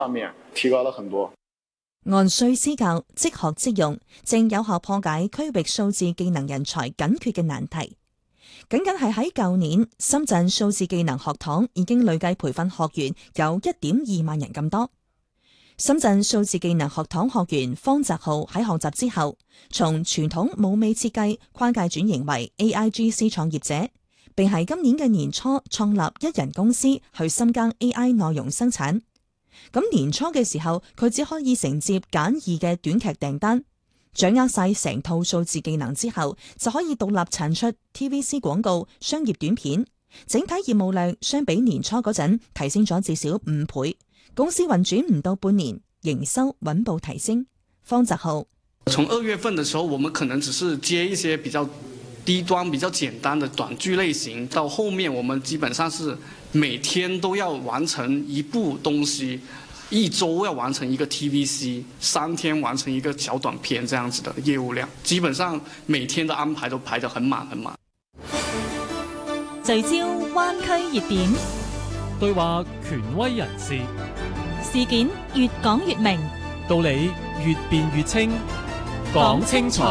上面提高了很多。 按需施教，即學即用，正有效破解區域數字技能人才緊缺嘅難題。僅係喺舊年，深圳數字技能學堂已經累計培訓學員有1.2萬人咁多。深圳數字技能學堂學員方澤浩喺學習之後，從傳統舞美設計跨界轉型為 AIGC 創業者，並喺今年嘅年初創立一人公司去深耕 AI 內容生產。咁年初嘅時候，佢只可以承接簡易嘅短劇訂單，掌握晒成套數字技能之後，就可以獨立產出 TVC 廣告、商業短片，整體業務量相比年初嗰陣提升咗至少5倍。公司運轉唔到半年，營收穩步提升。方澤浩： 從2月份的時候，我們可能只是接一些比較低端、比較簡單的短劇類型，到後面我們基本上是每天都要完成一部東西，1周要完成一個 TVC， 3天完成一個小短片，這樣子的業務量，基本上每天的安排都排得很滿很滿。 聚焦灣區熱點， 對話權威人士， 事件越講越明， 道理越辯越清，講清楚。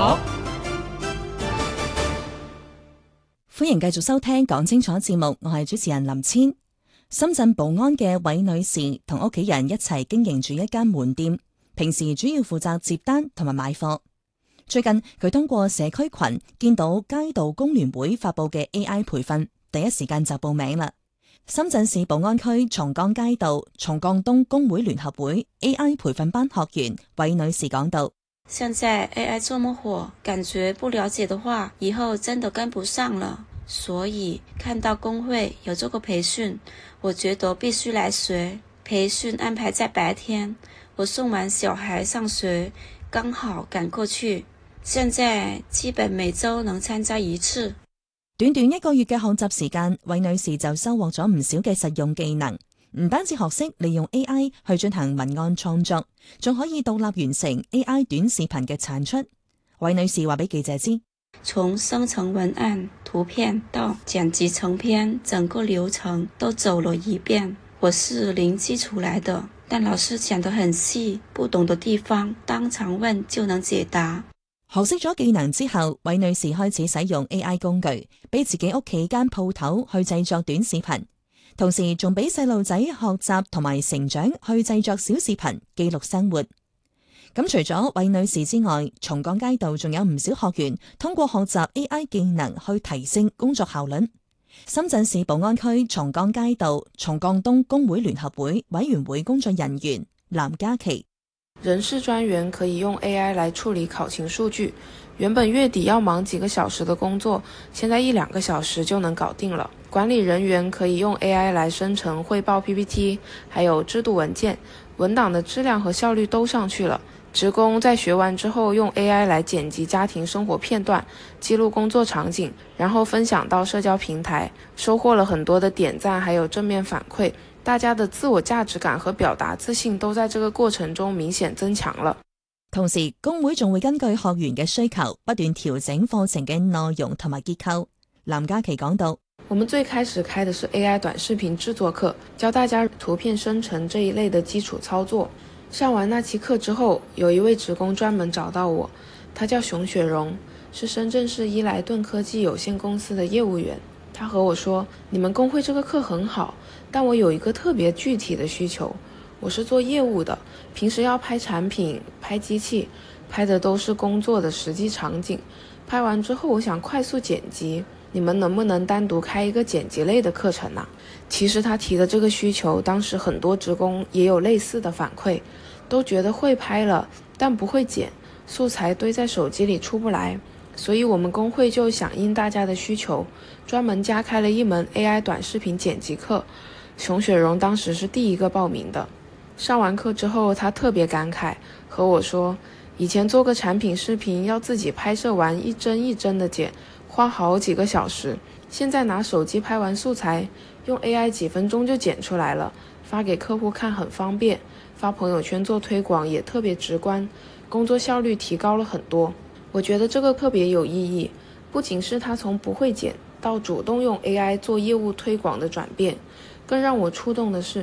歡迎繼續收聽講清楚節目，我係主持人林千。深圳寶安嘅韋女士同屋企人一齊經營住一間門店，平時主要負責接單同埋買貨。最近佢通過社區群見到街道工聯會發佈嘅 AI 培訓，第一時間就報名啦。深圳市寶安區松江街道松江東工會聯合會 AI 培訓班學員韋女士講道： 現在 AI 這麼火，感覺不了解的話，以後真的跟不上了。所以看到工會有這個培訓，我覺得必須來學。培訓安排在白天，我送完小孩上學，剛好趕過去。現在基本每週能參加一次。 短短1個月嘅學習時間，韋女士就收穫咗唔少嘅實用技能，唔單止學識利用 AI 去進行文案創作，仲可以獨立完成 AI 短視頻嘅產出。韋女士話俾記者知： 從生成文案、圖片到剪輯成片，整個流程都走了一遍。我是零基礎來的，但老師講得很細，不懂的地方當場問就能解答。 學識咗技能之後，韋女士開始使用 AI 工具，俾自己屋企間鋪頭去製作短視頻，同時仲俾細路仔學習同埋成長去製作小視頻，記錄生活。咁除咗韋女士之外，松江街道仲有唔少學員通過學習 AI 技能去提升工作效率。深圳市寶安區松江街道松江東工會聯合會委員會工作人員藍嘉琪： 人事專員可以用 AI 來處理考勤數據，原本月底要忙幾個小時的工作，現在1-2個小時就能搞定了。管理人員可以用 AI 來生成匯報 PPT， 還有制度文件，文檔的質量和效率都上去了。職工在學完之後用 AI 來剪輯家庭生活片段，記錄工作場景，然後分享到社交平台，收穫了很多的點讚還有正面反饋，大家的自我價值感和表達自信都在這個過程中明顯增強了。 同時，工會仲會根據學員嘅需求不斷調整課程嘅內容同埋結構。藍嘉琪講到： 我們最開始開的是 AI 短視頻製作課，教大家圖片生成這一類的基礎操作。上完那期課之後，有一位職工專門找到我，他叫熊雪蓉，是深圳市伊萊頓科技有限公司的業務員。他和我說：你們工會這個課很好，但我有一個特別具體的需求。我是做業務的，平時要拍產品、拍機器，拍的都是工作的實際場景。拍完之後，我想快速剪輯，你們能不能單獨開一個剪輯類的課程呢？其實他提的這個需求，當時很多職工也有類似的反饋，都覺得會拍了，但不會剪，素材堆在手機裡出不來。所以我們工會就響應大家的需求，專門加開了一門 AI 短視頻剪輯課。熊雪蓉當時是第一個報名的。上完課之後，他特別感慨，和我說，以前做個產品視頻要自己拍攝完一幀一幀的剪，花好幾個小時，現在拿手機拍完素材，用 AI 幾分鐘就剪出來了，發給客戶看很方便，發朋友圈做推廣也特別直觀，工作效率提高了很多。我覺得這個特別有意義，不僅是他從不會剪到主動用 AI 做業務推廣的轉變，更讓我觸動的是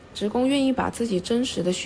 职工愿意把自己真实的需